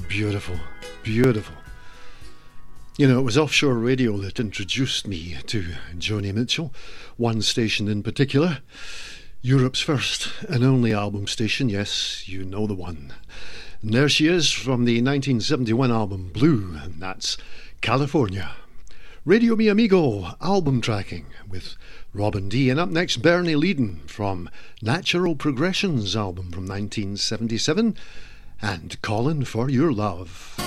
Beautiful, beautiful. You know, it was offshore radio that introduced me to Joni Mitchell, one station in particular, Europe's first and only album station, yes, you know the one. And there she is from the 1971 album Blue, and that's California. Radio Mi Amigo album tracking with Robin D. And up next, Bernie Leadon from Natural Progressions album from 1977 and Calling for Your Love.